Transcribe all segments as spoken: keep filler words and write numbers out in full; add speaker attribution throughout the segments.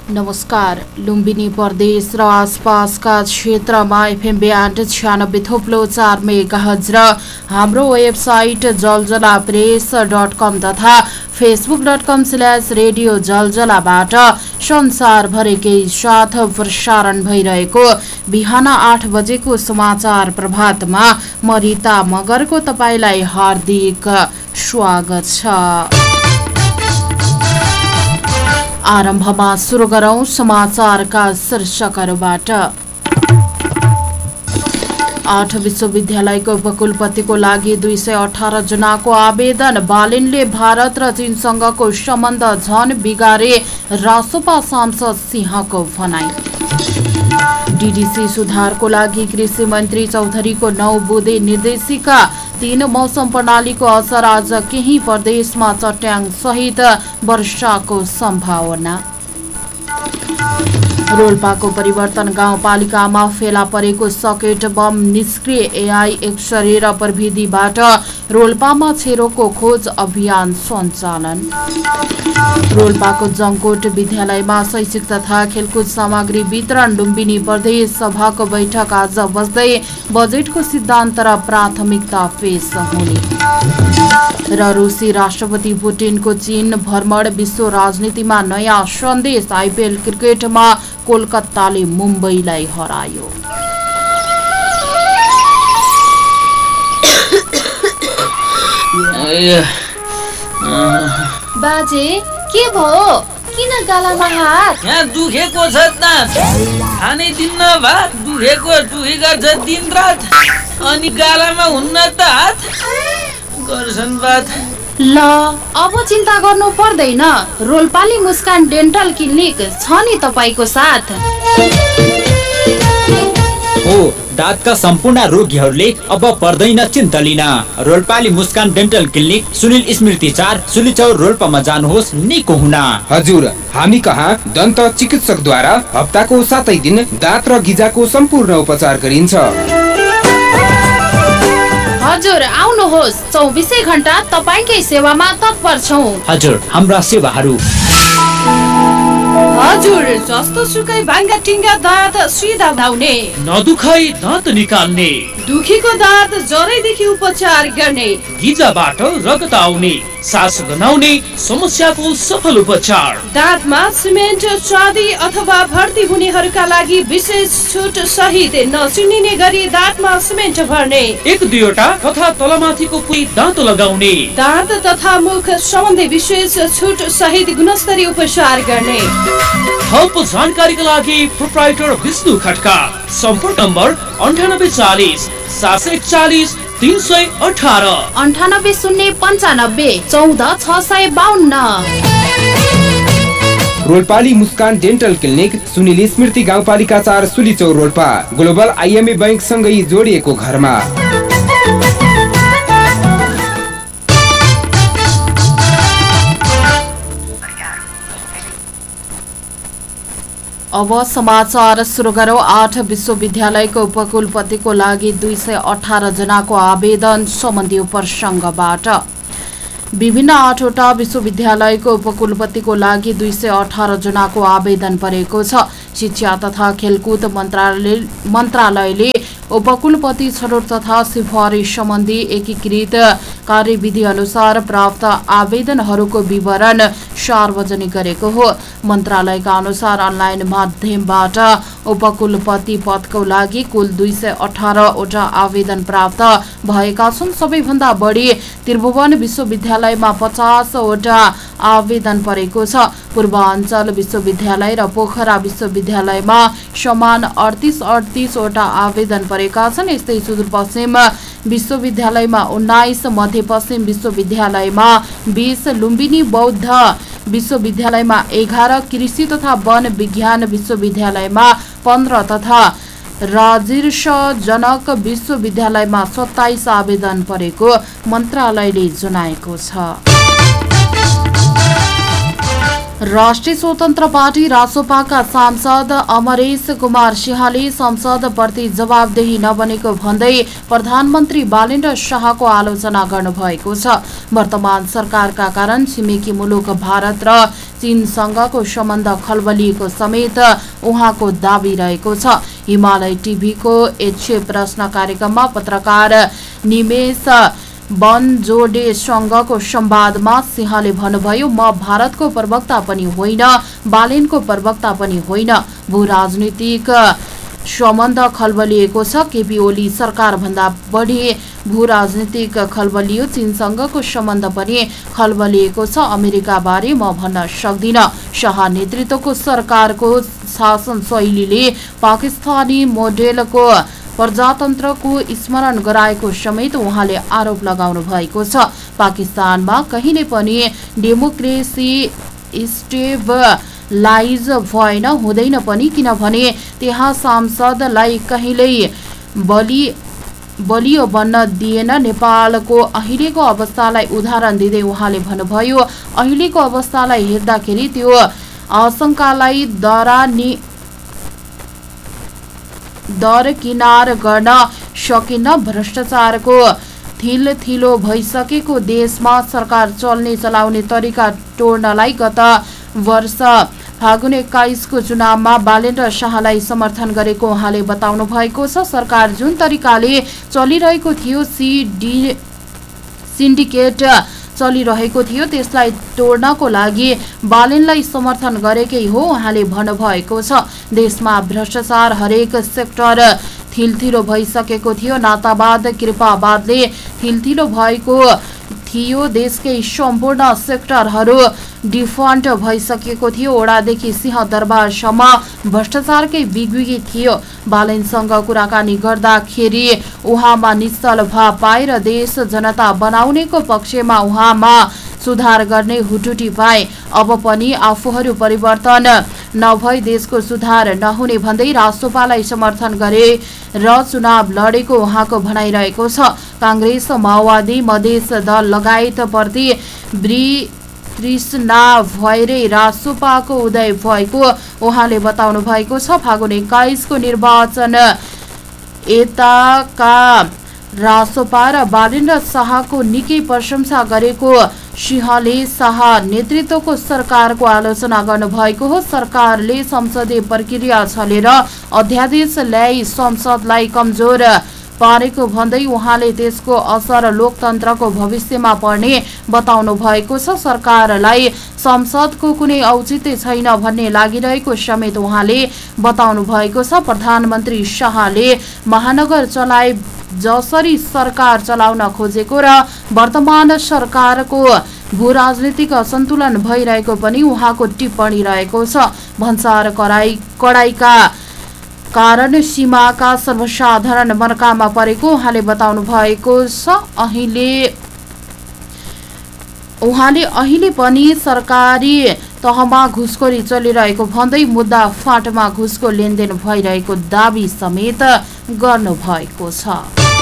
Speaker 1: नमस्कार। लुम्बिनी प्रदेश र आसपासका क्षेत्रमा एफएम ब्यान्ड छ्यानब्बे थोप्लो चार मेगाहर्ज र हाम्रो वेबसाइट जलजला प्रेस डट कम तथा Facebook dot com slash radio जलजलाबाट संसारभरिकै साथ प्रसारण भइरहेको बिहान आठ बजेको समाचार प्रभातमा म रिता मगरको तपाईलाई हार्दिक स्वागत छ। आरम्भमा सुरु गरौं समाचारका शीर्षकहरूबाट। आठ विश्वविद्यालयको उपकुलपतिको लागि दुई सय अठार जनाको आवेदन। बालिनले भारत र चीनसँगको सम्बन्ध झन बिगारे रासोपा सांसद सिंहको भनाई। डीडीसी सुधारको लागि कृषि मन्त्री चौधरीको नौ बुँदे निर्देशिका। तीन मौसम प्रणालीको असर। आज केही प्रदेशमा चट्याङ सहित वर्षाको सम्भावना। रोल्पाको परिवर्तन गाउँपालिकामा फेला परेको सकेट बम निष्क्रिय। एआई एक्सरे र प्रविधिबाट रोल्पामा छेरोको खोज अभियान सञ्चालन। रोल्पाको जङकोट विद्यालयमा शैक्षिक तथा खेलकुद सामग्री वितरण। लुम्बिनी प्रदेश सभाको बैठक आज बस्दै बजेटको सिद्धान्त र प्राथमिकता पेश हुने। र रुसी राष्ट्रपति पुटिनको चीन भ्रमण विश्व राजनीतिमा नयाँ सन्देश। आइपिएल क्रिकेटमा कोलकाताले मुम्बईलाई हरायो।
Speaker 2: बाजे के भयो? किन गालामा हात?
Speaker 3: यहाँ दुखेको छ त, खानै दिन्न भात। दुखेको दुखी गर्छ दिन रात, अनि गालामा हुन्न त हात गर्छन् बात।
Speaker 2: ल अब चिन्ता गर्नु पर्दैन। रोल्पाली मुस्कान डेन्टल क्लिनिक छ नि तपाईको साथ।
Speaker 4: हो, दाँतका सम्पूर्ण रोगीहरूले अब पर्दैन चिन्ता लिन। रोल्पाली मुस्कान डेन्टल क्लिनिक सुनिल स्मृति चार सुलिचौर रोल्पामा जानुहोस् निको हुन।
Speaker 5: हजुर, हामी कहाँ दन्त चिकित्सकद्वारा हप्ताको सातै दिन दाँत र गिजाको सम्पूर्ण उपचार गरिन्छ।
Speaker 2: हजुर आउनुहोस्, चौबिसै घण्टा तपाईकै सेवामा तत्पर छौं।
Speaker 4: हजुर, हाम्रा सेवाहरू।
Speaker 2: हजुर, जस्तो सुकै भाङ्गा टिङ्गा दाँत सिधा धाउने,
Speaker 3: नदुखाई दाँत निकाल्ने,
Speaker 2: दुखीको दाँत जरैदेखि उपचार गर्ने,
Speaker 3: गिजाबाट रगत आउने, सास गनाउने समस्याको सफल उपचार।
Speaker 2: दाँतमा सिमेन्ट चाँदी अथवा भर्ती हुनेहरूका लागि विशेष छुट सहित नचिनिने गरी दाँतमा सिमेन्ट भर्ने,
Speaker 3: एक दुईवटा तथा तलमाथिको कोही दाँत लगाउने,
Speaker 2: दाँत तथा मुख सम्बन्धी विशेष छुट सहित गुणस्तरीय उपचार गर्ने।
Speaker 3: थप जानकारीका लागि प्रोप्राइटर विष्णु खड्का। सम्पर्क नम्बर अन्ठानब्बे चालिस सात सय एकचालिस तीन सय अठार,
Speaker 2: अन्ठानब्बे शून्य पन्चानब्बे चौध छ सय बाहन्न।
Speaker 5: रोल्पाली मुस्कान डेन्टल क्लिनिक सुनिल स्मृति गाउँपालिका चार सुलिचौर रोल्पा। ग्लोबल आइएमए बैंक सँगै जोडिएको घरमा।
Speaker 1: अब समाचार सुरु गरौं। आठ विश्वविद्यालयको उपकुलपतिको लागि दुई सय अठार जनाको आवेदन सम्बन्धी प्रसङ्गबाट। विभिन्न आठवटा विश्वविद्यालयको उपकुलपतिको लागि दुई सय अठार जनाको आवेदन परेको छ। शिक्षा तथा खेलकुद मन्त्रालय मन्त्रालयले उपकुलपति छनौट तथा सिफारिस सम्बन्धी एकीकृत कार्यविधि अनुसार प्राप्त आवेदनहरूको विवरण सार्वजनिक गरेको हो। मन्त्रालयका अनुसार अनलाइन माध्यमबाट उपकुलपति पदको लागि कुल दुई सय अठारवटा आवेदन प्राप्त भएका छन्। सबैभन्दा बढी त्रिभुवन विश्वविद्यालयमा पचासवटा आवेदन परेको छ। पूर्वाञ्चल विश्वविद्यालय र पोखरा विश्वविद्यालयमा समान अडतिस अडतिसवटा आवेदन परेका छन्। यस्तै सुदूरपश्चिम विश्वविद्यालयमा उन्नाइस, मध्यपश्चिम विश्वविद्यालयमा बीस, लुम्बिनी बौद्ध विश्वविद्यालयमा एघार, कृषि तथा वन विज्ञान विश्वविद्यालयमा पन्ध्र तथा राजीर्ष जनक विश्वविद्यालयमा सत्ताइस आवेदन परेको मन्त्रालयले जनाएको छ। राष्ट्रिय स्वतन्त्र पार्टी रासोपाका सांसद अमरेश कुमार सिंहले संसदप्रति जवाबदेही नबनेको भन्दै प्रधानमन्त्री बालेन्द्र शाहको आलोचना गर्नुभएको छ। वर्तमान सरकारका कारण छिमेकी मुलुक भारत र चीनसँगको सम्बन्ध खलबलिएको समेत उहाँको दाबी रहेको छ। हिमालय टिभीको एच्छे प्रश्न कार्यक्रममा पत्रकार निमेश बनजोडेसँगको संवादमा सिंहले भन्नुभयो, म भारतको प्रवक्ता पनि होइन, बालेनको प्रवक्ता पनि होइन। भू राजनीतिक सम्बन्ध खलबलिएको छ। केपी ओली सरकार भन्दा बढी भू राजनीतिक खलबलियो। चीनसँगको सम्बन्ध पनि खलबलिएको छ। अमेरिका बारे म भन्न सक्दिन। शाह नेतृत्वको सरकारको शासन शैलीले पाकिस्तानी मोडेलको प्रजातन्त्रको स्मरण गराएको समेत उहाँले आरोप लगाउनु भएको छ। पाकिस्तानमा कहिले पनि डेमोक्रेसी स्टेबलाइज भएन, हुँदैन पनि, किनभने त्यहाँ सांसदलाई कहिल्यै बलि बलियो बन्न दिएन। नेपालको अहिलेको अवस्थालाई उदाहरण दिँदै उहाँले भन्नुभयो, अहिलेको अवस्थालाई हेर्दाखेरि त्यो आशंकालाई दरानी दरकिनार गर्न सकिन्न। भ्रष्टाचारको थिलथिलो भइसकेको देशमा सरकार चल्ने चलाउने तरिका टोड्नलाई गत वर्ष फागुन एक्काइसको चुनावमा बालेन्द्र शाहलाई समर्थन गरेको उहाँले बताउनु भएको छ। सरकार जुन तरिकाले चलिरहेको थियो, सिडी सिन्डिकेट चलिरहेको थियो, त्यसलाई तोड्नको लागि बालेनलाई समर्थन गरेकै हो उहाँले भन्नुभएको छ। देशमा भ्रष्टाचार हरेक सेक्टर थिलथिलो भइसकेको थियो। नातावाद कृपावादले थिलथिलो भएको थियो। देशकै सम्पूर्ण सेक्टरहरू डिफल्ट भइसकेको थियो। ओडादेखि सिंहदरबारसम्म भ्रष्टाचारकै बिगबिगी थियो। बालेनसँग कुराकानी गर्दाखेरि उहाँमा निश्चल भाव पाए र देश जनता बनाउनेको पक्षमा उहाँमा सुधार गर्ने हुटुटी पाए। अब पनि आफूहरू परिवर्तन नभई देशको सुधार नहुने भन्दै राष्ट्रपालाई समर्थन गरे र चुनाव लडेको उहाँको भनाइरहेको छ। कांग्रेस, माओवादी, मधेस दल लगायत प्रति तृष्णा भएरै रासोपाको उदय भएको उहाँले बताउनु भएको छ। फागुन एक्काइसको निर्वाचन यताका रासोपा र बालेन्द्र शाहको निकै प्रशंसा गरेको सिंहले शाह नेतृत्वको सरकारको आलोचना गर्नुभएको हो। सरकारले संसदीय प्रक्रिया छलेर अध्यादेश ल्याई संसदलाई कमजोर पारेको भन्दै उहाँले त्यसको असर लोकतन्त्रको भविष्यमा पर्ने बताउनु भएको छ। सरकारलाई संसदको कुनै औचित्य छैन भन्ने लागिरहेको समेत उहाँले बताउनु भएको छ। प्रधानमन्त्री शाहले महानगर चलाए जसरी सरकार चलाउन खोजेको र वर्तमान सरकारको भू राजनीतिक असन्तुलन भइरहेको पनि उहाँको टिप्पणी रहेको छ। भन्सार कराई कडाईका कारण सीमाका सर्वसाधारण मर्कामा परेको उहाँले बताउनु भएको छ। अहिले उहाँले अहिले पनि सरकारी तहमा घुसखोरी चलिरहेको भन्दै मुद्दा फाँटमा घुसको लेनदेन भइरहेको दावी समेत गर्नुभएको छ।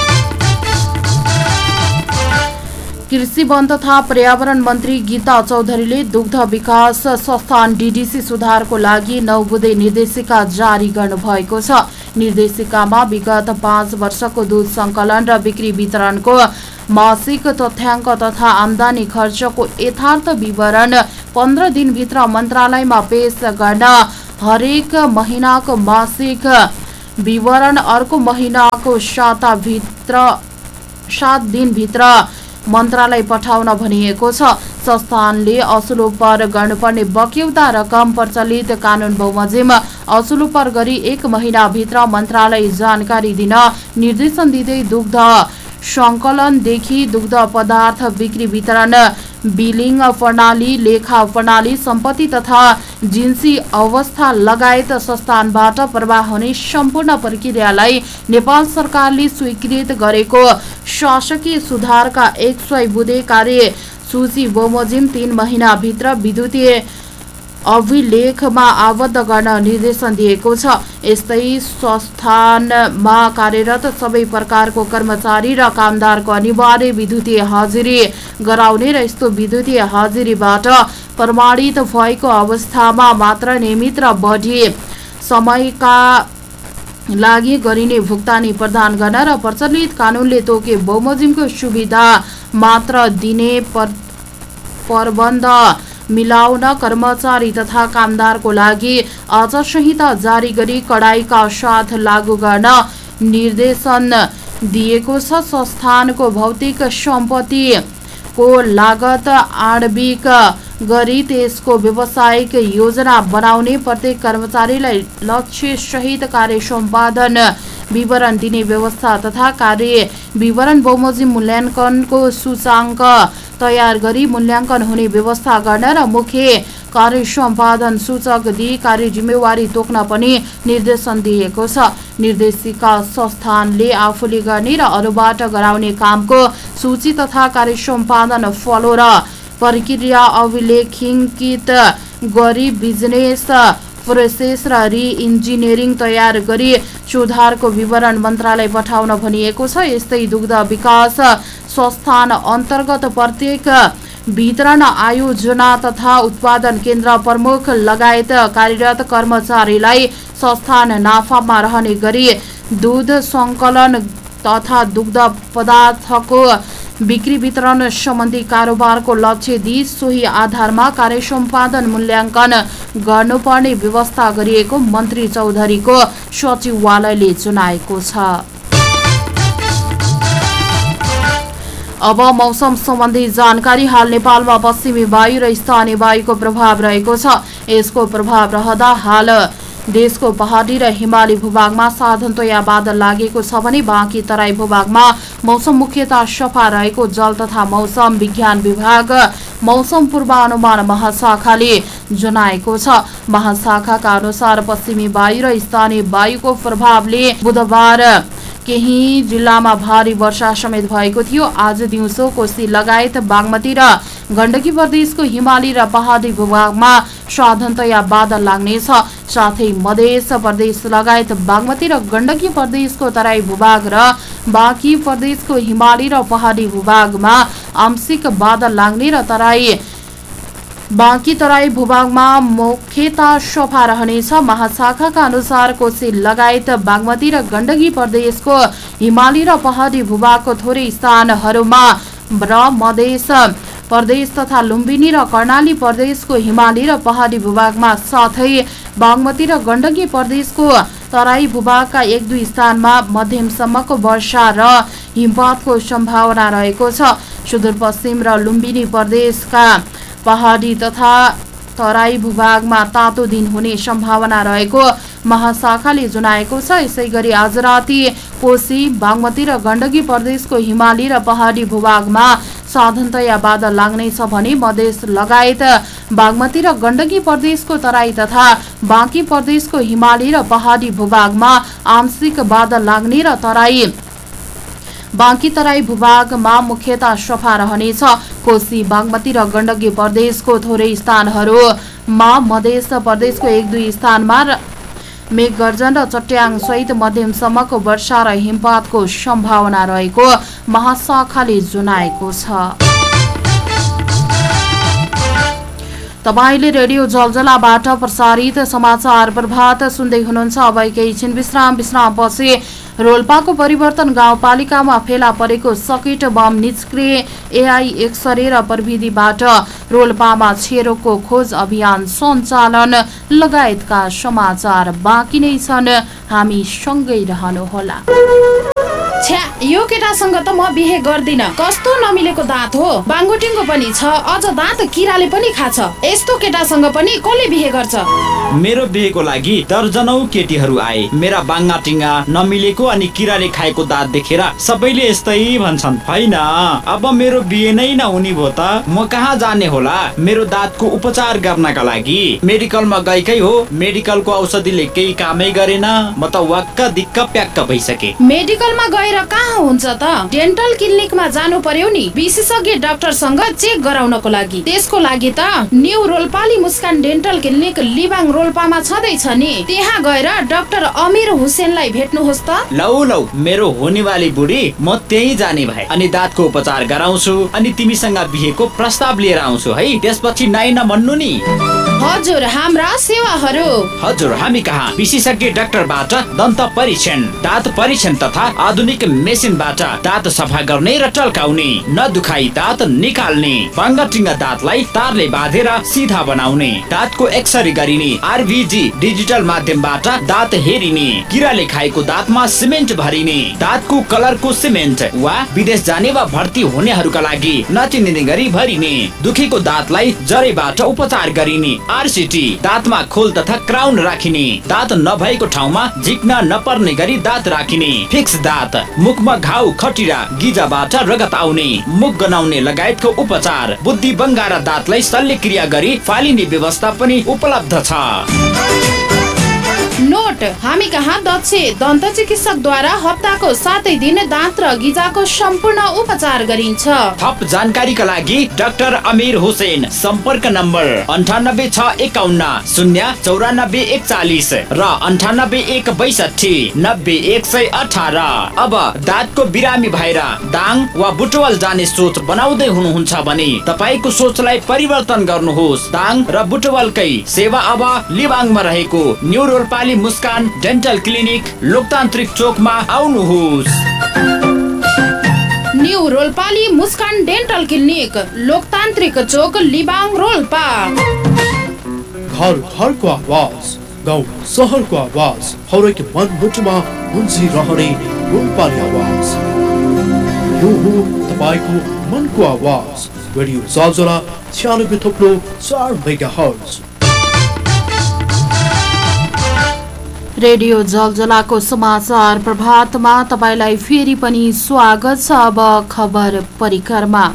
Speaker 1: कृषि वन तथा पर्यावरण मन्त्री गीता चौधरीले दुग्ध विकास संस्थान डीडीसी सुधारको लागि नौ बुँदे निर्देशिका जारी गर्नुभएको छ। निर्देशिकामा विगत पाँच वर्षको दूध संकलन र बिक्री वितरणको मासिक तथ्याङ्क तथा आमदानी खर्चको यथार्थ विवरण पन्ध्र दिनभित्र मन्त्रालयमा पेश गर्न, हरेक महिनाको मासिक विवरण अर्को महिनाको साताभित्र सात दिनभित्र मन्त्रालय पठाउन भनिएको छ। संस्थानले असुलोपर गर्नुपर्ने बक्यौता रकम प्रचलित कानून बमोजिम असुलोपर गरी एक महिनाभित्र मन्त्रालय जानकारी दिन निर्देशन दिँदै दुग्ध संकलनदेखि दुग्ध पदार्थ बिक्री वितरण, बिलिङ प्रणाली, लेखा प्रणाली, सम्पत्ति तथा जिन्सी अवस्था लगायत संस्थानबाट प्रवाह हुने सम्पूर्ण प्रक्रियालाई नेपाल सरकारले स्वीकृत गरेको शासकीय सुधारका एक सय बुँदे कार्य सूची बमोजिम तीन महिनाभित्र विद्युतीय अभिलेखमा आबद्ध गर्न निर्देशन दिएको छ। यस्तै संस्थानमा कार्यरत सबै प्रकारको कर्मचारी र कामदारको अनिवार्य विद्युतीय हाजिरी गराउने र यस्तो विद्युतीय हाजिरीबाट प्रमाणित भएको अवस्थामा मात्र नियमित र बढी समयका लागि गरिने भुक्तानी प्रदान गर्न र प्रचलित कानूनले तोके बमोजिमको सुविधा मात्र दिने प्रबन्ध मिलाउन कर्मचारी तथा कामदारको लागि आचार संहिता जारी गरी कडाइका साथ लागू गर्न निर्देशन दिएको छ। संस्थानको भौतिक सम्पत्तिको लागत आणविक गरी त्यसको व्यावसायिक योजना बनाउने, प्रत्येक कर्मचारीलाई लक्ष्य सहित कार्य सम्पादन विवरण दिने व्यवस्था तथा कार्य विवरण बमोजिम मूल्याङ्कनको सूचाङ्क तयार गरी मूल्याङ्कन हुने व्यवस्था गर्न र मुख्य कार्य सम्पादन सूचक दिई कार्य जिम्मेवारी तोक्न पनि निर्देशन दिएको छ। निर्देशिका संस्थानले आफूले गर्ने र अरूबाट गराउने कामको सूची तथा कार्य सम्पादन फलो र प्रक्रिया अभिलेखित गरी बिजनेस प्रोसेस र रि इन्जिनियरिङ तयार गरी सुधारको विवरण मन्त्रालय पठाउन भनिएको छ। यस्तै दुग्ध विकास संस्थान अन्तर्गत प्रत्येक वितरण आयोजना तथा उत्पादन केन्द्र प्रमुख लगायत कार्यरत कर्मचारीलाई संस्थान नाफामा रहने गरी दूध सङ्कलन तथा दुग्ध पदार्थको बिक्री वितरण सम्बन्धी कारोबारको लक्ष्य दिई सोही आधारमा कार्य सम्पादन मूल्याङ्कन गर्नुपर्ने व्यवस्था गरिएको मन्त्री चौधरीको सचिवालयले जनाएको छ। अब मौसम सम्बन्धी जानकारी। हाल नेपालमा पश्चिमी वायु र स्थानीय वायुको प्रभाव रहेको छ। यसको प्रभाव रहँदा हाल देशको पहाडी र हिमाली भूभागमा साधारणतया बादल लागेको छ भने बाँकी तराई भूभागमा मौसम मुख्यतः सफा रहेको जल तथा मौसम विज्ञान विभाग मौसम पूर्वानुमान महाशाखाले जनाएको छ। महाशाखाका अनुसार पश्चिमी वायु र स्थानीय वायुको प्रभावले बुधबार केही जिल्लामा भारी वर्षा समेत भएको थियो। आज दिउँसो कोशी लगायत बागमती र गण्डकी प्रदेशको हिमाली र पहाडी भूभागमा साधारणतया बादल लाग्नेछ। साथै मध्य प्रदेश लगायत बागमती र गण्डकी प्रदेशको तराई भूभाग र बाँकी प्रदेशको हिमाली र पहाडी भूभागमा आंशिक बादल लाग्ने र तराई बाँकी तराई भूभागमा मुख्यतः सफा रहनेछ। महाशाखाका अनुसार कोशी लगायत बागमती र गण्डकी प्रदेशको हिमाली र पहाडी भूभागको थोरै स्थानहरूमा र मध्य प्रदेश तथा लुम्बिनी र कर्णाली प्रदेशको हिमाली र पहाडी भूभागमा साथै बागमती र गण्डकी प्रदेशको तराई भूभागका एक दुई स्थानमा मध्यमसम्मको वर्षा र हिमपातको सम्भावना रहेको छ। सुदूरपश्चिम र लुम्बिनी प्रदेशका पहाडी तथा तराई भूभागमा तातो दिन हुने सम्भावना रहेको महाशाखाले जनाएको छ। यसैगरी आज राति कोशी बागमती र गण्डकी प्रदेशको हिमाली र पहाडी भूभागमा साधारणतया बादल लाग्नेछ भने मधेस लगायत बागमती र गण्डकी प्रदेशको तराई तथा बाँकी प्रदेशको हिमाली र पहाडी भूभागमा आंशिक बादल लाग्ने र तराई बाँकी तराई भूभागमा मुख्यतः सफा रहनेछ। कोशी बागमती र गण्डकी प्रदेशको थोरै स्थानहरूमा मध्य प्रदेशको एक दुई स्थानमा मेघगर्जन र चट्याङ सहित मध्यमसम्मको वर्षा र हिमपातको सम्भावना रहेको महाशाखाले जनाएको छ। तपाईले रेडियो जलजलाबाट प्रसारित समाचार प्रभात सुन्दै हुनुहुन्छ। अब केही छिन विश्राम विश्रामपछि रोल्पाको परिवर्तन गाउँपालिकामा फेला परेको सकेट बम निष्क्रिय, एआई एक्सरे र प्रविधिबाट रोल्पामा छेरोको खोज अभियान सञ्चालन लगायतका समाचार बाँकी नै छन्। हामी सँगै रहनुहोला।
Speaker 2: छ्या, यो केटासँग त म बिहे गर्दिन। कस्तो नमिलेको दाँत हो, बाङ्गोटिङको पनि छ, अझ दाँत किराले पनि खाछ। यस्तो केटासँग पनि कसले बिहे गर्छ?
Speaker 4: मेरो बिहेको लागि दर्जनौ केटीहरू आए। मेरा बाङ्गाटिङा नमिलेको अनि किराले खाएको दाँत देखेर सबैले यस्तै भन्छन्। होइन, अब मेरो बिहे नै नहुने भो त म कहाँ जाने होला मेरो दाँतको उपचार गर्नका लागि? मेडिकलमा गएकै हो, मेडिकलको औषधिले केही कामै गरेन। म त वाक्क दिक्क प्याक्क भइसके।
Speaker 2: मेडिकलमा गएर गएर कहाँ हुन्छ त? डेन्टल क्लिनिकमा जानु पर्यो नि, विशेषज्ञ डाक्टरसँग चेक गराउनको लागि। त्यसको लागि त न्यू रोल्पाली मुस्कान डेन्टल क्लिनिक लिबाङ रोल्पामा छँदैछ नि, त्यहाँ गएर डाक्टर अमीर हुसेनलाई भेट्नुहोस् त।
Speaker 4: लौ लौ मेरो हुनेवाली बुढी, म त्यही जाने भए अनि दाँतको उपचार गराउँछु अनि तिमीसँग बिहेको प्रस्ताव लिएर आउँछु है। त्यसपछि नाइ नभन्नु नि।
Speaker 2: हजुर, हाम्रा सेवाहरू।
Speaker 4: हजुर, हामी कहाँ विशेषज्ञ डाक्टरबाट दन्त परीक्षण, दाँत परीक्षण तथा आधुनिक मेसिनबाट दाँत सफा गर्ने र टल्काउने, नदुखाई दाँत निकाल्ने, बाङ्गाटिङ्गा दाँतलाई तारले बाँधेर सिधा बनाउने, दाँतको एक्सरे गरिने, आरभिजी डिजिटल माध्यमबाट दाँत हेरिने, किराले खाएको दाँतमा सिमेन्ट भरिने, दाँतको कलरको सिमेन्ट वा विदेश जाने वा भर्ती हुनेहरूका लागि नचिनिने गरी भरिने, दुखेको दाँतलाई जरैबाट उपचार गरिने, आरसिटी दाँतमा खोल तथा क्राउन राखिने, दाँत नभएको ठाउँमा झिक्न नपर्ने गरी दाँत राखिने, फिक्स दाँत, मुखमा घाउ खटिरा गिजाबाट रगत आउने, मुख गनाउने लगायतको उपचार, बुद्धि बङ्गारा दाँतलाई शल्यक्रिया गरी फालिने व्यवस्था पनि उपलब्ध छ।
Speaker 2: नोट, हामी कहाँ दक्ष दन्त चिकित्सकद्वारा हप्ताको सातै दिन दाँत र गिजाको सम्पूर्ण उपचार गरिन्छ।
Speaker 4: थप जानकारीका लागि डाक्टर अमीर हुसेन, सम्पर्क नम्बर अन्ठानब्बे छ एकाउन्न शून्य चौरानब्बे एकचालिस र अन्ठानब्बे एक बैसठी नब्बे एक सय अठार। अब दाँतको बिरामी भएर दाङ वा बुटवल जाने सोच बनाउँदै हुनुहुन्छ भने तपाईँको सोचलाई परिवर्तन गर्नुहोस्। दाङ र बुटवलकै सेवा अब लिबाङमा रहेको न्यू रोल्पाली मुस्कान डेन्टल क्लिनिक लोकतान्त्रिक चोकमा आउनुहोस्।
Speaker 2: न्यू रोल्पाली मुस्कान डेन्टल क्लिनिक लोकतान्त्रिक चोक लिबाङ रोल्पा।
Speaker 6: घर घरको आवाज, गाउँ सहरको आवाज, हरेक मनमुटुमा गुन्जिरहने रोल्पाली आवाज। यो हो तपाईँको मनको आवाज। रेडियो जलजला छ्यानब्बे थप्लो चार मेगाहर्ज।
Speaker 1: रेडियो जलजलाको समाचार प्रभातमा तपाईलाई फेरि पनि स्वागत छ। अब खबर परिक्रमा।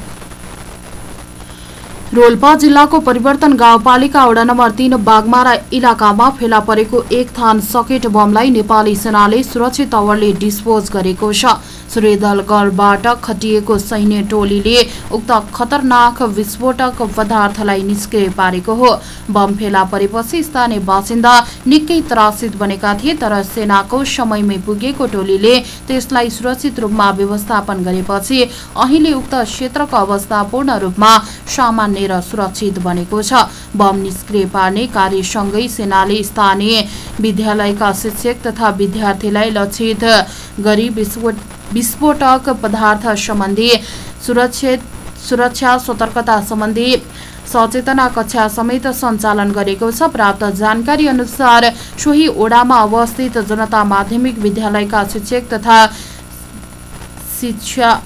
Speaker 1: रोल्पा जिल्लाको परिवर्तन गाउँपालिका वडा नम्बर तीन बागमारा इलाकामा फेला परेको एक थान सकेट बमलाई नेपाली सेनाले सुरक्षित तवरले डिस्पोज गरेको छ। सूर्यदलगढबाट खटिएको सैन्य टोलीले उक्त खतरनाक विस्फोटक पदार्थलाई निष्क्रिय पारेको हो। बम फेला परेपछि स्थानीय बासिन्दा निकै त्रासित बनेका थिए, तर सेनाको समयमै पुगेको टोलीले त्यसलाई सुरक्षित रूपमा व्यवस्थापन गरेपछि अहिले उक्त क्षेत्रको अवस्था पूर्ण रूपमा सामान्य र सुरक्षित बनेको छ। बम निष्क्रिय पार्ने कार्यसँगै सेनाले स्थानीय विद्यालयका शिक्षक तथा विद्यार्थीलाई लक्षित गरी विस्फोटक पदार्थ सम्बन्धी सुरक्षित सुरक्षा सतर्कता सम्बन्धी सचेतना कक्षा समेत सञ्चालन गरेको छ। प्राप्त जानकारी अनुसार सोही ओडामा अवस्थित जनता माध्यमिक विद्यालयका शिक्षक तथा शिक्षा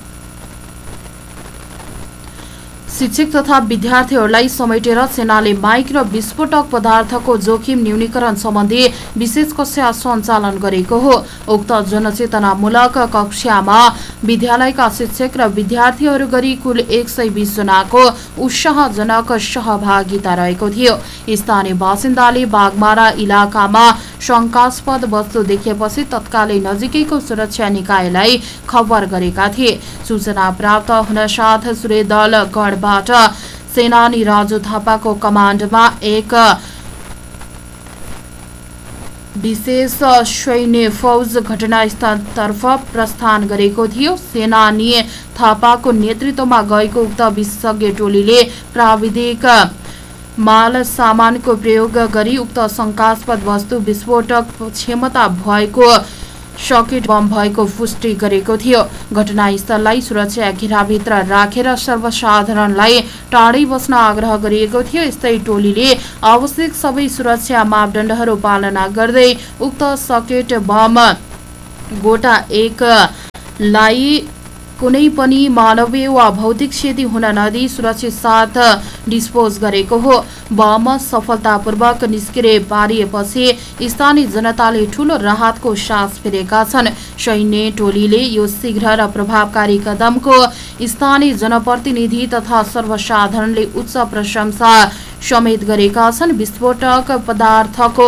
Speaker 1: शिक्षक तथा विद्यार्थीहरूलाई समेटेर सेनाले माइक र विस्फोटक पदार्थको जोखिम न्यूनीकरण सम्बन्धी विशेष कक्षा सञ्चालन गरेको हो। उक्त जनचेतनामूलक कक्षामा विद्यालयका शिक्षक र विद्यार्थीहरू गरी कुल एक सय बीस जनाको उत्साहजनक सहभागिता रहेको थियो। स्थानीय बासिन्दाले बागमारा इलाकामा शंकास्पद वस्तु देखेपछि तत्कालै नजिकैको सुरक्षा निकायलाई खबर गरेका थिए। सूचना प्राप्त हुनसाथ सूर्यदलगढबाट सेनानी राजु थापाको कमान्डमा एक विशेष सैन्य फौज घटनास्थलतर्फ प्रस्थान गरेको थियो। सेनानी थापाको नेतृत्वमा गएको उक्त विशेषज्ञ टोलीले प्राविधिक माल सामानको प्रयोग गरी उक्त शंकास्पद वस्तु विस्फोटक क्षमता भएको सकेट बम भएको पुष्टि गरेको थियो। घटनास्थललाई सुरक्षा घेराभित्र राखेर सर्वसाधारणलाई टाढै बस्न आग्रह गरिएको थियो। यस्तै टोलीले आवश्यक सबै सुरक्षा मापदण्डहरू पालना गर्दै उक्त सकेट बम गोटा एकलाई कुनै पनि मानवीय वा भौतिक क्षति हुन नदिई सुरक्षित साथ डिस्पोज गरेको हो। बम सफलतापूर्वक निष्क्रिय पारिएपछि स्थानीय जनताले ठूलो राहतको सास फेरेका छन्। सैन्य टोलीले यो शीघ्र र प्रभावकारी कदमको स्थानीय जनप्रतिनिधि तथा सर्वसाधारणले उच्च प्रशंसा समेत गरेका छन्। विस्फोटक पदार्थको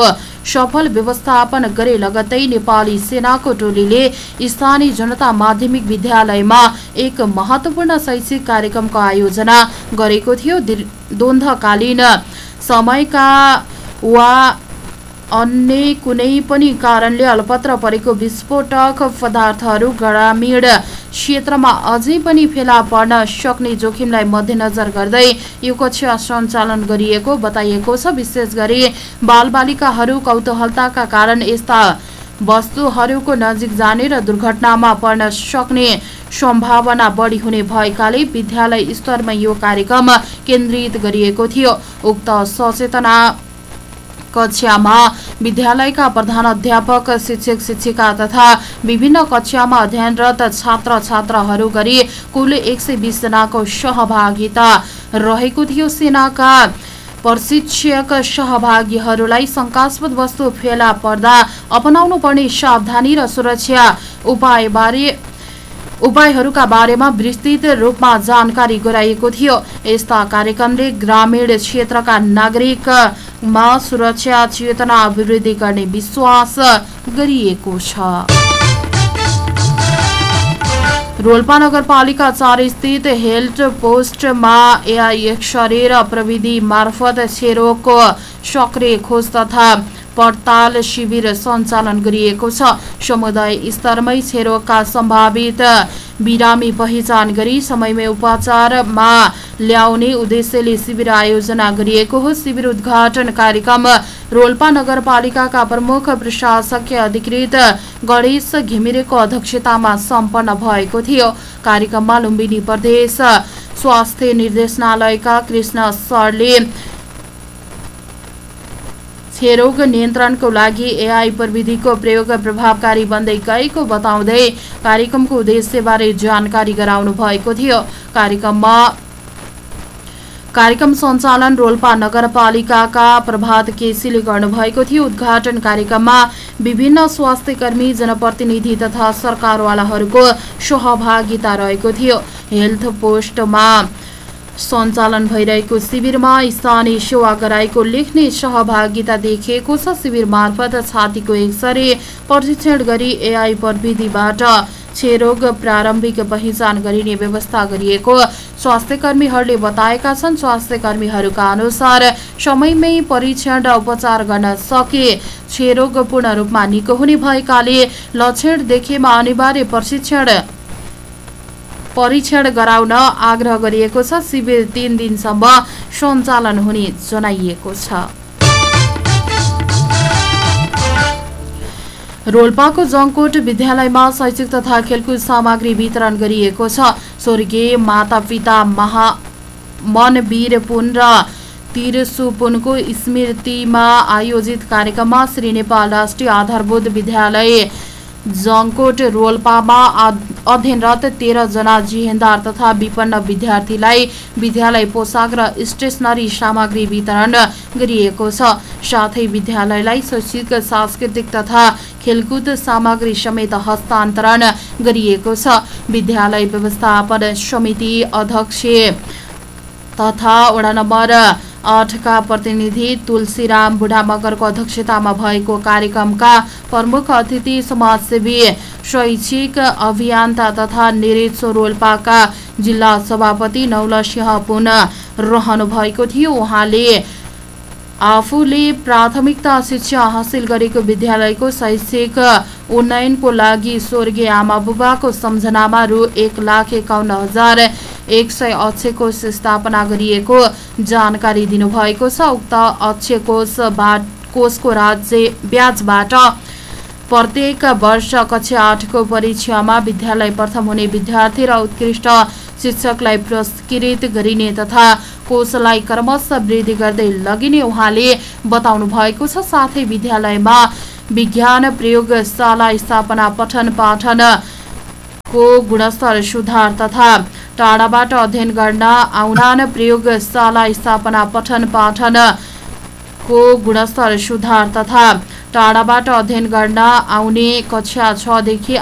Speaker 1: सफल व्यवस्थापन गरे लगत्तै नेपाली सेनाको टोलीले स्थानीय जनता माध्यमिक विद्यालयमा एक महत्वपूर्ण शैक्षिक कार्यक्रमको आयोजना गरेको थियो। द्वन्द्वकालीन समयका वा अन्य कुनै पनि कारणले अलपत्र परेको विस्फोटक पदार्थहरू ग्रामीण क्षेत्रमा अझै पनि फेला पर्न सक्ने जोखिमलाई मध्यनजर गर्दै यो कक्षा सञ्चालन गरिएको बताइएको छ। विशेष गरी बालबालिकाहरू कौतूहलताका कारण यस्ता वस्तुहरूको नजिक जाने र दुर्घटनामा पर्न सक्ने सम्भावना बढी हुने भएकाले विद्यालय स्तरमा यो कार्यक्रम केन्द्रित गरिएको थियो। उक्त सचेतना कक्षामा विद्यालयका प्रधानाध्यापक, शिक्षक शिक्षिका तथा विभिन्न कक्षामा अध्ययनरत छात्र छात्राहरू गरी कुल एक सय बीस जनाको सहभागिता रहेको थियो। सेनाका प्रशिक्षक सहभागीहरूलाई शंकास्पद वस्तु फेला पर्दा अपनाउनु पर्ने सावधानी र सुरक्षा उपायबारे उपायहरूका बारेमा विस्तृत रूपमा जानकारी गराइएको थियो। यस्ता कार्यक्रमले ग्रामीण क्षेत्रका नागरिकमा सुरक्षा चेतना अभिवृद्धि गर्ने विश्वास गरिएको छ। रोल्पा नगरपालिका चार स्थित हेल्थ पोस्टमा एआई एक्सरे र प्रविधि मार्फत क्षयरोगको सक्रिय खोज तथा पडताल शिविर सञ्चालन गरिएको छ। समुदाय स्तरमै क्षयरोगका सम्भावित बिरामी पहिचान गरी समयमै उपचारमा ल्याउने उद्देश्यले शिविर आयोजना गरिएको हो। शिविर उद्घाटन कार्यक्रम रोल्पा नगरपालिकाका प्रमुख प्रशासकीय अधिकृत गणेश घिमिरेको अध्यक्षतामा सम्पन्न भएको थियो। कार्यक्रममा लुम्बिनी प्रदेश स्वास्थ्य निर्देशनालयका कृष्ण सरले क्षयरोग नियन्त्रणको लागि एआई प्रविधिको प्रयोग प्रभावकारी बन्दै गएको बताउँदै कार्यक्रमको उद्देश्यबारे जानकारी गराउनु भएको थियो। कार्यक्रममा कार्यक्रम सञ्चालन रोल्पा नगरपालिकाका प्रभात केसीले गर्नुभएको थियो। उद्घाटन कार्यक्रममा विभिन्न स्वास्थ्य कर्मी, जनप्रतिनिधि तथा सरकारवालाहरूको सहभागिता रहेको थियो। हेल्थ पोस्टमा सञ्चालन भइरहेको शिविरमा स्थानीय सेवा गराएको लेख्ने सहभागिता देखिएको छ। शिविर मार्फत छातीको एक्सरे परीक्षण गरी एआई प्रविधिबाट क्षयरोग प्रारम्भिक पहिचान गरिने व्यवस्था गरिएको स्वास्थ्य कर्मीहरूले बताएका छन्। स्वास्थ्य कर्मीहरूका अनुसार समयमै परीक्षण र उपचार गर्न सके क्षयरोग पूर्ण रूपमा निको हुने भएकाले लक्षण देखेमा अनिवार्य प्रशिक्षण परीक्षण गराउन आग्रह गरिएको छ। शिविर तीन दिनसम्म सञ्चालन हुने जनाइएको छ। रोल्पाको जङकोट विद्यालयमा शैक्षिक तथा खेलकुद सामग्री वितरण गरिएको छ। स्वर्गीय मातापिता महा मनवीर पुन र तिरसुपुनको स्मृतिमा आयोजित कार्यक्रममा श्री नेपाल राष्ट्रिय आधारभूत विद्यालय जङकोट रोल्पामा अध्ययनरत तेह्र जना जिहेन्दार तथा विपन्न विद्यार्थीलाई विद्यालय पोसाक र स्टेसनरी सामग्री वितरण गरिएको छ। साथै विद्यालयलाई शैक्षिक, सांस्कृतिक तथा खेलकुद सामग्री समेत हस्तान्तरण गरिएको छ। विद्यालय व्यवस्थापन समिति अध्यक्ष तथा वडा नम्बर आठका प्रतिनिधि तुलसीराम बुढा मगरको अध्यक्षतामा भएको कार्यक्रमका प्रमुख अतिथि समाजसेवी, शैक्षिक अभियन्ता तथा निरीक्षक रोल्पाका जिल्ला सभापति नौलसिंह पुन रहनु भएको थियो। उहाँले आफूले प्राथमिकता शिक्षा हासिल गरेको विद्यालयको शैक्षिक उन्नयनको लागि स्वर्गीय आमा बुबाको सम्झनामा रु एक लाख एकाउन्न हजार एक सय अक्षय कोष स्थापना गरिएको जानकारी दिनुभएको छ। उक्त अक्षय कोष कोषको राज्य ब्याजबाट प्रत्येक वर्ष कक्षा आठको परीक्षामा विद्यालय प्रथम हुने विद्यार्थी र उत्कृष्ट शिक्षकलाई पुरस्कृत गरिने तथा कोषलाई क्रमशः वृद्धि गर्दै लगिने उहाँले बताउनु भएको छ। साथै विद्यालयमा विज्ञान प्रयोगशाला स्थापना, पठन पाठनको गुणस्तर सुधार तथा टाढाबाट अध्ययन गर्न आउनान प्रयोगशाला स्थापना, पठन पाठनको गुणस्तर सुधार तथा टाढाबाट अध्ययन गर्न आउने कक्षा छ देखि